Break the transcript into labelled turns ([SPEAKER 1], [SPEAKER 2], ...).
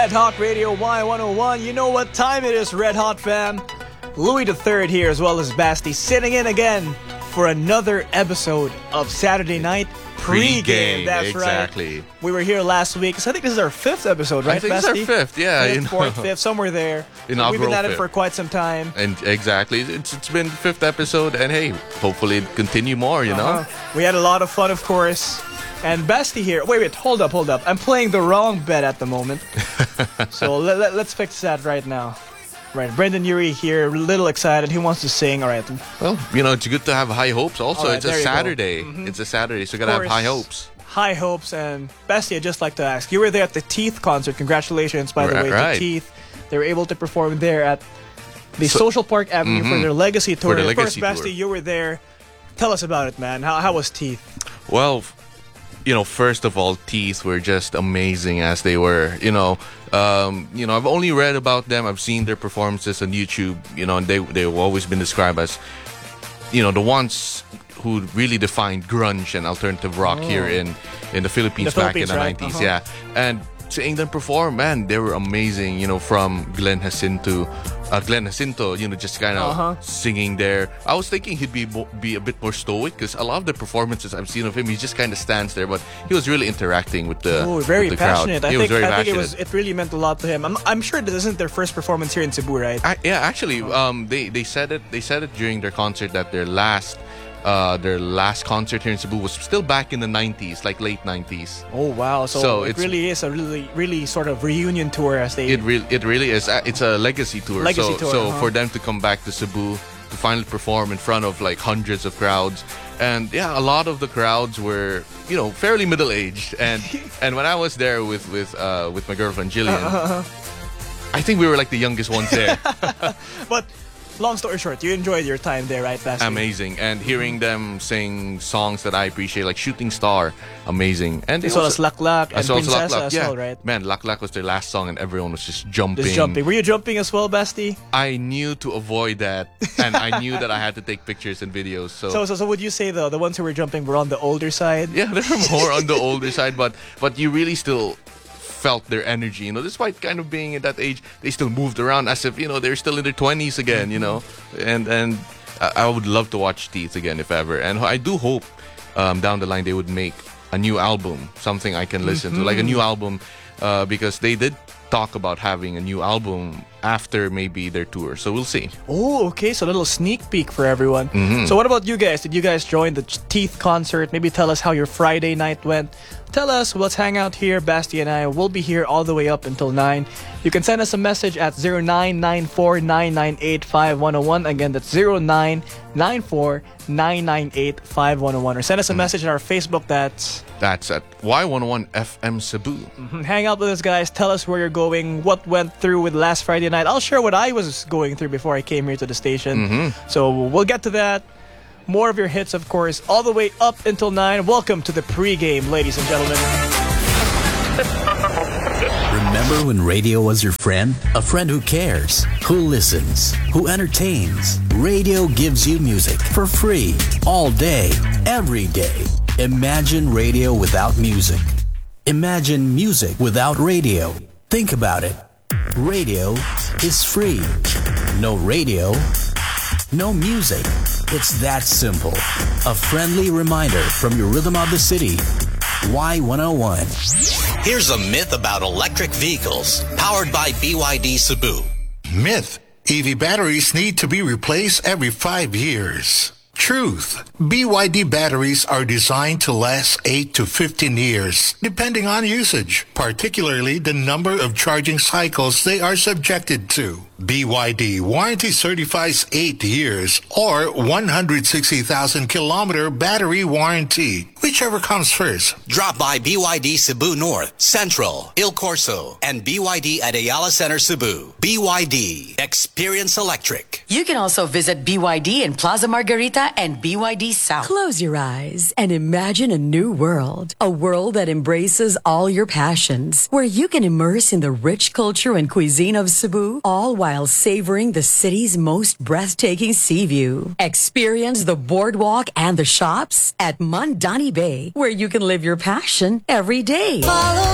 [SPEAKER 1] Red Hot Radio Y101. You know what time it is, Red Hot fam. Louis III here as well as Basti sitting in again for another episode of Saturday Night Pre-Game. That's
[SPEAKER 2] exactly.
[SPEAKER 1] Right. We were here last week, so I think this is our fifth episode, right,
[SPEAKER 2] I think
[SPEAKER 1] Basti?
[SPEAKER 2] it's our fifth, yeah.
[SPEAKER 1] Fifth, fourth, fifth, somewhere there. We've been at it for quite some time.
[SPEAKER 2] And exactly. It's been the fifth episode, and hey, hopefully continue more, you know?
[SPEAKER 1] We had a lot of fun, of course. And Basti here. Wait, hold up. I'm playing the wrong bet at the moment. So let's fix that right now. Right, Brendan Urie here, a little excited. He wants to sing. All right.
[SPEAKER 2] Well, you know, it's good to have high hopes also.
[SPEAKER 1] Right,
[SPEAKER 2] it's a Saturday. It's a Saturday, so you gotta have high hopes.
[SPEAKER 1] High hopes. And Basti, I'd just like to ask, you were there at the Teeth concert. Congratulations, by the way, to Teeth. They were able to perform there at the Social Park Avenue for their Legacy Tour.
[SPEAKER 2] For the Legacy
[SPEAKER 1] Tour. Basti, you were there. Tell us about it, man. How was Teeth?
[SPEAKER 2] Well, you know, first of all, Teeth were just amazing as they were. You know, I've only read about them. I've seen their performances on YouTube. You know, and they've always been described as, you know, the ones who really defined grunge and alternative rock here in the Philippines back in the 90s. Yeah, and seeing them perform, man, they were amazing. You know, from Glenn Jacinto, you know, just kind of singing there. I was thinking he'd be a bit more stoic because a lot of the performances I've seen of him, he just kind of stands there. But he was really interacting with the
[SPEAKER 1] very
[SPEAKER 2] with the
[SPEAKER 1] passionate.
[SPEAKER 2] crowd.
[SPEAKER 1] I think it really meant a lot to him. I'm sure this isn't their first performance here in Cebu, right?
[SPEAKER 2] Yeah, actually, they said it during their concert that their last concert here in Cebu was still back in the 90s, like late 90s.
[SPEAKER 1] Oh wow! So it really is a really sort of reunion tour, as they.
[SPEAKER 2] It really is. It's a legacy tour. So for them to come back to Cebu to finally perform in front of like hundreds of crowds, and yeah, a lot of the crowds were, you know, fairly middle aged, and when I was there with my girlfriend Jillian, I think we were like the youngest ones there.
[SPEAKER 1] But long story short, you enjoyed your time there, right, Basti?
[SPEAKER 2] Amazing. And hearing them sing songs that I appreciate, like Shooting Star, amazing. And
[SPEAKER 1] as well as Laklak and Prinsesa as well, right?
[SPEAKER 2] Man, Laklak was their last song and everyone was just jumping.
[SPEAKER 1] Were you jumping as well, Basti?
[SPEAKER 2] I knew to avoid that, and I knew that I had to take pictures and videos.
[SPEAKER 1] So would you say the ones who were jumping were on the older side?
[SPEAKER 2] Yeah, they were more on the older side, but you really still felt their energy, you know, despite kind of being at that age, they still moved around as if, you know, they're still in their 20s again, you know, and I would love to watch Teeth again if ever, and I do hope down the line they would make a new album, something I can listen to, like a new album, because they did talk about having a new album after maybe their tour, so we'll see.
[SPEAKER 1] Oh, okay, so a little sneak peek for everyone. So what about you guys? Did you guys join the Teeth concert? Maybe tell us how your Friday night went. Tell us, let's hang out here. Basti and I will be here all the way up until 9. You can send us a message at 0994-998-5101. Again, that's 0994-998-5101. Or send us a message on our Facebook. That's
[SPEAKER 2] at Y101 FM Cebu.
[SPEAKER 1] Hang out with us, guys. Tell us where you're going, what went through with last Friday night. I'll share what I was going through before I came here to the station. So we'll get to that. More of your hits, of course, all the way up until 9. Welcome to the pregame, ladies and gentlemen.
[SPEAKER 3] Remember when radio was your friend? A friend who cares, who listens, who entertains. Radio gives you music for free, all day, every day. Imagine radio without music. Imagine music without radio. Think about it. Radio is free. No radio, no music. It's that simple. A friendly reminder from your rhythm of the city. Y101.
[SPEAKER 4] Here's a myth about electric vehicles powered by BYD Cebu.
[SPEAKER 5] Myth: EV batteries need to be replaced every 5 years. Truth: BYD batteries are designed to last 8 to 15 years, depending on usage, particularly the number of charging cycles they are subjected to. BYD warranty certifies 8 years or 160,000 kilometer battery warranty, whichever comes first.
[SPEAKER 4] Drop by BYD Cebu North, Central, Il Corso, and BYD at Ayala Center Cebu. BYD. Experience electric.
[SPEAKER 6] You can also visit BYD in Plaza Margarita and BYD South.
[SPEAKER 7] Close your eyes and imagine a new world. A world that embraces all your passions, where you can immerse in the rich culture and cuisine of Cebu, all while savoring the city's most breathtaking sea view. Experience the boardwalk and the shops at Mandani Bay, where you can live your passion every day.